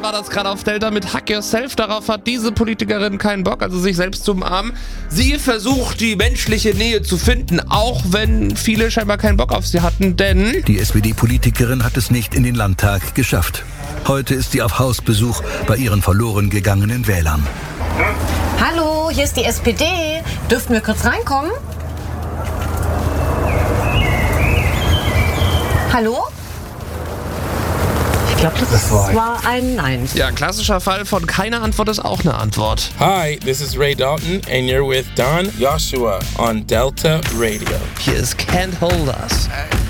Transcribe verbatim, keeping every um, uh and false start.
war das gerade auf Delta mit Hug Yourself. Darauf hat diese Politikerin keinen Bock, also sich selbst zu umarmen. Sie versucht, die menschliche Nähe zu finden, auch wenn viele scheinbar keinen Bock auf sie hatten, denn... Die S P D-Politikerin hat es nicht in den Landtag geschafft. Heute ist sie auf Hausbesuch bei ihren verloren gegangenen Wählern. Hallo, hier ist die S P D. Dürften wir kurz reinkommen? Hallo? Ich glaube, das, das war, war ein Nein. Ja, klassischer Fall von keine Antwort ist auch eine Antwort. Hi, this is Ray Dalton and you're with Don Joshua on Delta Radio. Hier ist Can't Hold Us.